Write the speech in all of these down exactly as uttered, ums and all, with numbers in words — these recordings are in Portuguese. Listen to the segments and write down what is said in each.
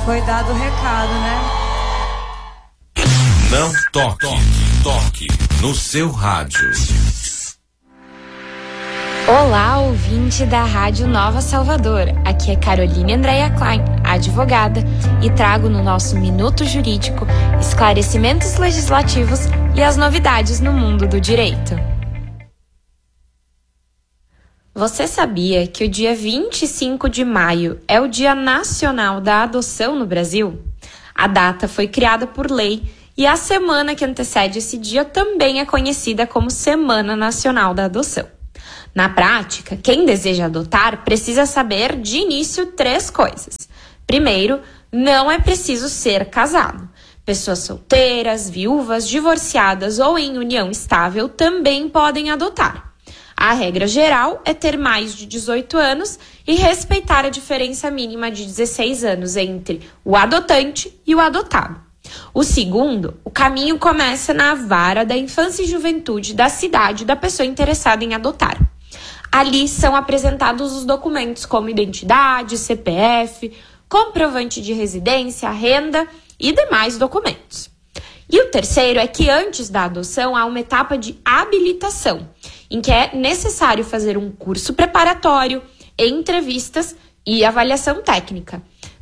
Foi dado o recado, né? Não toque, toque no seu rádio. Olá, ouvinte da Rádio Nova Salvador. Aqui é Caroline Andréia Klein, advogada, e trago no nosso Minuto Jurídico esclarecimentos legislativos e as novidades no mundo do direito. Você sabia que o dia vinte e cinco de maio é o Dia Nacional da Adoção no Brasil? A data foi criada por lei e a semana que antecede esse dia também é conhecida como Semana Nacional da Adoção. Na prática, quem deseja adotar precisa saber de início três coisas. Primeiro, não é preciso ser casado. Pessoas solteiras, viúvas, divorciadas ou em união estável também podem adotar. A regra geral é ter mais de dezoito anos e respeitar a diferença mínima de dezesseis anos entre o adotante e o adotado. O segundo, o caminho começa na vara da infância e juventude da cidade da pessoa interessada em adotar. Ali são apresentados os documentos como identidade, C P F, comprovante de residência, renda e demais documentos. E o terceiro é que antes da adoção há uma etapa de habilitação, em que é necessário fazer um curso preparatório, entrevistas e avaliação técnica.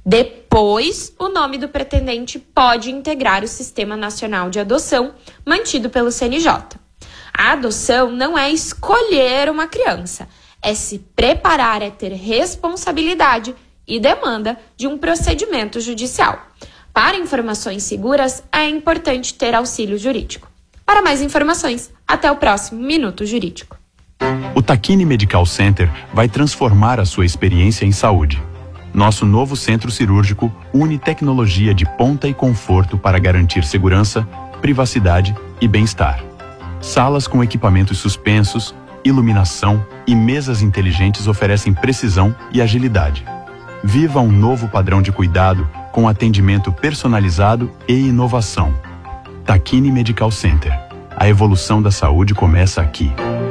Depois, o nome do pretendente pode integrar o Sistema Nacional de Adoção, mantido pelo C N J. A adoção não é escolher uma criança, é se preparar, é ter responsabilidade e demanda de um procedimento judicial. Para informações seguras, é importante ter auxílio jurídico. Para mais informações, até o próximo Minuto Jurídico. O Takine Medical Center vai transformar a sua experiência em saúde. Nosso novo centro cirúrgico une tecnologia de ponta e conforto para garantir segurança, privacidade e bem-estar. Salas com equipamentos suspensos, iluminação e mesas inteligentes oferecem precisão e agilidade. Viva um novo padrão de cuidado com atendimento personalizado e inovação. Takine Medical Center. A evolução da saúde começa aqui.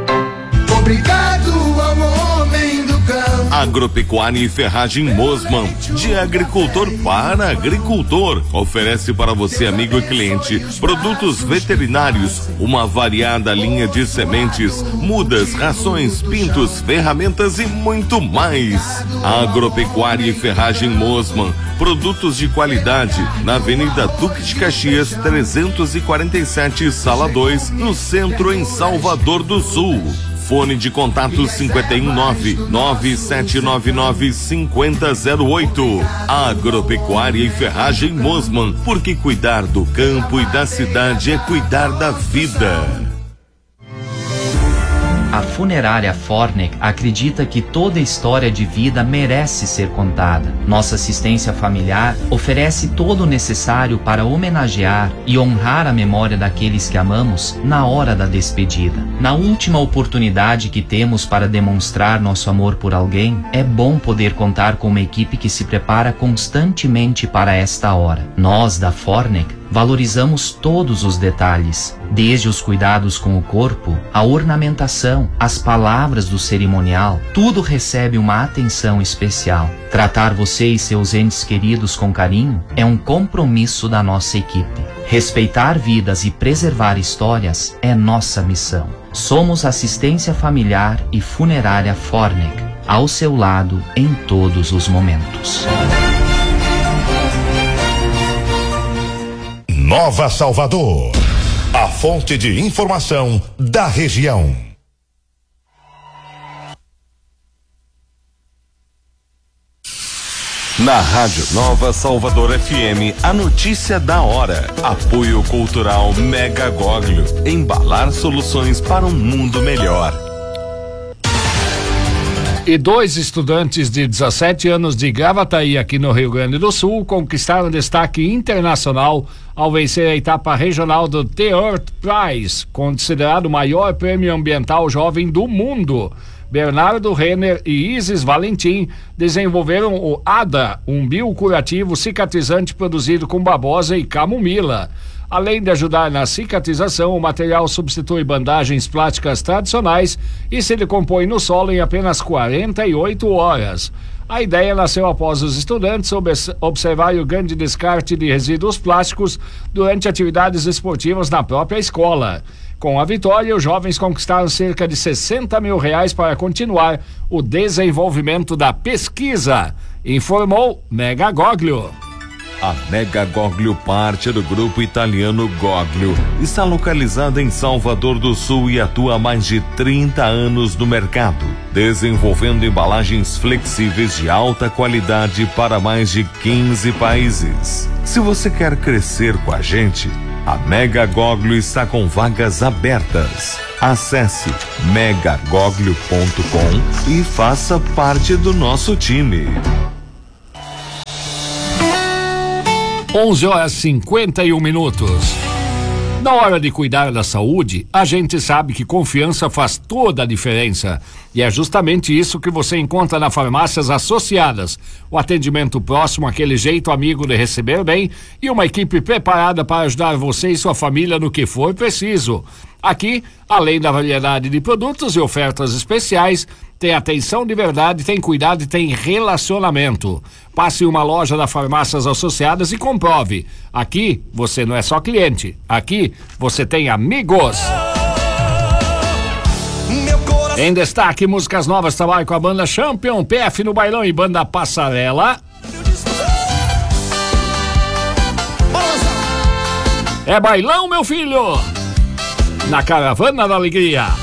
Obrigado ao homem do campo. Agropecuária e Ferragem Mosman, de agricultor para agricultor, oferece para você, amigo e cliente, produtos veterinários, uma variada linha de sementes, mudas, rações, pintos, ferramentas e muito mais. Agropecuária e Ferragem Mosman, produtos de qualidade, na Avenida Duque de Caxias, trezentos e quarenta e sete, Sala dois, no centro, em Salvador do Sul. Fone de contato cinco um nove, nove sete nove nove, cinco zero zero oito. Agropecuária e Ferragem Mosman, porque cuidar do campo e da cidade é cuidar da vida. A funerária Fornec acredita que toda história de vida merece ser contada. Nossa assistência familiar oferece todo o necessário para homenagear e honrar a memória daqueles que amamos na hora da despedida. Na última oportunidade que temos para demonstrar nosso amor por alguém, é bom poder contar com uma equipe que se prepara constantemente para esta hora. Nós, da Fornec, valorizamos todos os detalhes, desde os cuidados com o corpo, a ornamentação, as palavras do cerimonial, tudo recebe uma atenção especial. Tratar você e seus entes queridos com carinho é um compromisso da nossa equipe. Respeitar vidas e preservar histórias é nossa missão. Somos assistência familiar e funerária Fornec, ao seu lado em todos os momentos. Nova Salvador, a fonte de informação da região. Na Rádio Nova Salvador F M, a notícia da hora. Apoio Cultural Mega Goglio. Embalar soluções para um mundo melhor. E dois estudantes de dezessete anos de Gravataí, aqui no Rio Grande do Sul, conquistaram destaque internacional ao vencer a etapa regional do The Earth Prize, considerado o maior prêmio ambiental jovem do mundo. Bernardo Renner e Isis Valentim desenvolveram o A D A, um biocurativo cicatrizante produzido com babosa e camomila. Além de ajudar na cicatrização, o material substitui bandagens plásticas tradicionais e se decompõe no solo em apenas quarenta e oito horas. A ideia nasceu após os estudantes observarem o grande descarte de resíduos plásticos durante atividades esportivas na própria escola. Com a vitória, os jovens conquistaram cerca de sessenta mil reais para continuar o desenvolvimento da pesquisa, informou Mega Goglio. A Mega Goglio, parte do grupo italiano Goglio, está localizada em Salvador do Sul e atua há mais de trinta anos no mercado, desenvolvendo embalagens flexíveis de alta qualidade para mais de quinze países. Se você quer crescer com a gente, a Mega Goglio está com vagas abertas. Acesse mega goglio ponto com e faça parte do nosso time. onze horas e cinquenta e um minutos. Na hora de cuidar da saúde, a gente sabe que confiança faz toda a diferença. E é justamente isso que você encontra na Farmácias Associadas. O atendimento próximo, aquele jeito amigo de receber bem e uma equipe preparada para ajudar você e sua família no que for preciso. Aqui, além da variedade de produtos e ofertas especiais, tem atenção de verdade, tem cuidado e tem relacionamento. Passe em uma loja da Farmácias Associadas e comprove. Aqui, você não é só cliente. Aqui, você tem amigos. Em destaque, músicas novas, trabalho com a banda Champion, P F no bailão e banda Passarela. É bailão, meu filho! Na Caravana da Alegria.